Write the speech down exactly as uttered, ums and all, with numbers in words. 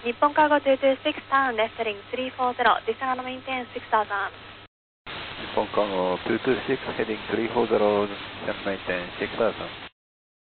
Nippon Cargo two two six, turn left heading three four zero, descend and maintain six thousand. Nippon Cargo two two six heading three four zero, descend maintain six thousand.